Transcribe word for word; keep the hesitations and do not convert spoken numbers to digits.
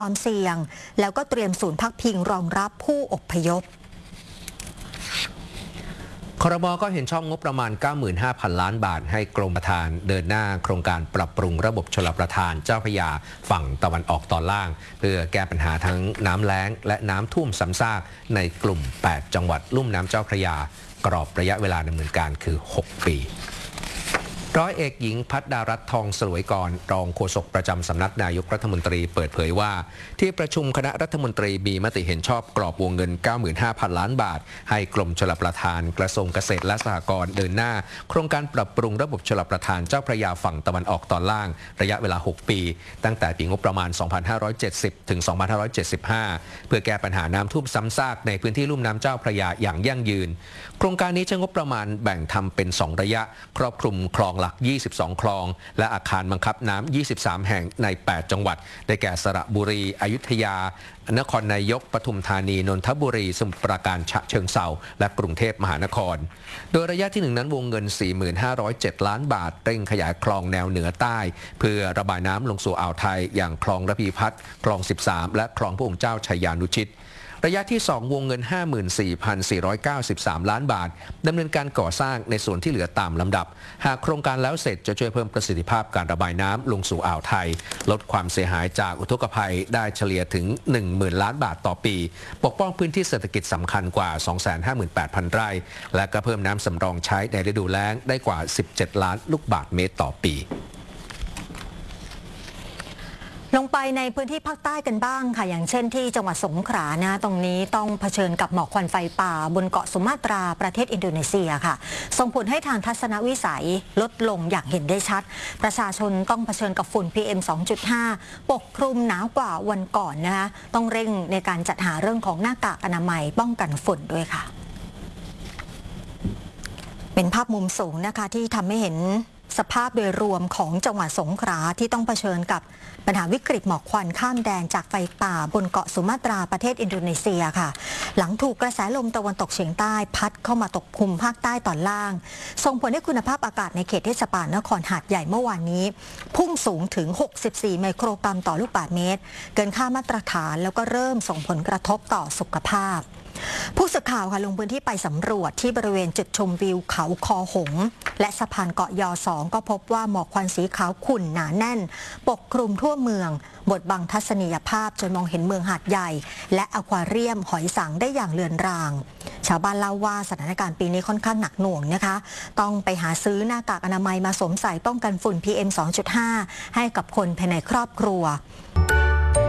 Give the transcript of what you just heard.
ความเสี่ยงแล้วก็เตรียมศูนย์พักพิงรองรับผู้อพยพครม.ก็เห็นชอบงบประมาณ เก้าหมื่นห้าพัน ล้านบาทให้กรมประธานเดินหน้าโครงการปรับปรุงระบบชลประทานเจ้าพระยาฝั่งตะวันออกตอนล่างเพื่อแก้ปัญหาทั้งน้ำแล้งและน้ำท่วมซ้ำซากในกลุ่ม แปด จังหวัดลุ่มน้ำเจ้าพระยากรอบระยะเวลาดำเนินการคือ หก ปีร้อยเอกหญิงพัฒดารัตน์ทองสลวยกรรองโฆษกประจำสำนักนายกรัฐมนตรีเปิดเผยว่าที่ประชุมคณะรัฐมนตรีมีมติเห็นชอบกรอบวงเงิน เก้าหมื่นห้าพัน ล้านบาทให้กรมชลประทานกระทรวงเกษตรและสหกรณ์เดินหน้าโครงการปรับปรุงระบบชลประทานเจ้าพระยาฝั่งตะวันออกตอนล่างระยะเวลา หก ปีตั้งแต่ปีงบประมาณ สองพันห้าร้อยเจ็ดสิบ ถึง สองพันห้าร้อยเจ็ดสิบห้า เพื่อแก้ปัญหาน้ำท่วมซ้ำซากในพื้นที่ลุ่มน้ำเจ้าพระยาอย่างยั่งยืนโครงการนี้ใช้งบประมาณแบ่งทำเป็นสองระยะครอบคลุมคลองหลักยี่สิบสองคลองและอาคารบังคับน้ำยี่สิบสามแห่งในแปดจังหวัดได้แก่สระบุรีอยุธยานครนายกปทุมธานีนนทบุรีสมุทรปราการฉะเชิงเทราและกรุงเทพมหานครโดยระยะที่หนึ่งนั้นวงเงิน สี่หมื่นห้าร้อยเจ็ด ล้านบาทเร่งขยายคลองแนวเหนือใต้เพื่อระบายน้ำลงสู่อ่าวไทยอย่างคลองระพีพัฒน์คลองสิบสามและคลองพระองค์เจ้าชัยยานุชิตระยะที่สองวงเงิน ห้าหมื่นสี่พันสี่ร้อยเก้าสิบสาม ล้านบาทดำเนินการก่อสร้างในส่วนที่เหลือตามลำดับหากโครงการแล้วเสร็จจะช่วยเพิ่มประสิทธิภาพการระบายน้ำลงสู่อ่าวไทยลดความเสียหายจากอุทกภัยได้เฉลี่ยถึง หนึ่งหมื่น ล้านบาทต่อปีปกป้องพื้นที่เศรษฐกิจสำคัญกว่า สองแสนห้าหมื่นแปดพัน ไร่และก็เพิ่มน้ำสำรองใช้ในฤดูแล้งได้กว่า สิบเจ็ด ล้านลูกบาศก์เมตรต่อปีลงไปในพื้นที่ภาคใต้กันบ้างค่ะอย่างเช่นที่จังหวัดสงขลานะตรงนี้ต้องเผชิญกับหมอกควันไฟป่าบนเกาะสุมาตราประเทศอินโดนีเซียค่ะส่งผลให้ทางทัศนวิสัยลดลงอย่างเห็นได้ชัดประชาชนต้องเผชิญกับฝุ่น พี เอ็ม สองจุดห้า ปกคลุมหนาวกว่าวันก่อนนะคะต้องเร่งในการจัดหาเรื่องของหน้ากากอนามัยป้องกันฝุ่นด้วยค่ะเป็นภาพมุมสูงนะคะที่ทำให้เห็นสภาพโดยรวมของจังหวัดสงขลาที่ต้องเผชิญกับปัญหาวิกฤตหมอกควันข้ามแดนจากไฟป่าบนเกาะสุมาตราประเทศอินโดนีเซียค่ะหลังถูกกระแสลมตะวันตกเฉียงใต้พัดเข้ามาตกคลุมภาคใต้ตอนล่างส่งผลให้คุณภาพอากาศในเขตเทศบาลนครหาดใหญ่เมื่อวานนี้พุ่งสูงถึงหกสิบสี่ไมโครกรัมต่อลูกบาศก์เมตรเกินค่ามาตรฐานแล้วก็เริ่มส่งผลกระทบต่อสุขภาพผู้สื่อข่าวค่ะลงพื้นที่ไปสำรวจที่บริเวณจุดชมวิวเขาคอหงและสะพานเกาะยอสองก็พบว่าหมอกควันสีขาวขุ่นหนาแน่นปกคลุมทั่วเมืองบดบังทัศนียภาพจนมองเห็นเมืองหาดใหญ่และอควาเรียมหอยสังได้อย่างเลือนรางชาวบ้านเล่าว่าสถานการณ์ปีนี้ค่อนข้างหนักหน่วงนะคะต้องไปหาซื้อหน้ากากอนามัยมาสวมใส่ป้องกันฝุ่น พี เอ็ม สองจุดห้า ให้กับคนภายในครอบครัว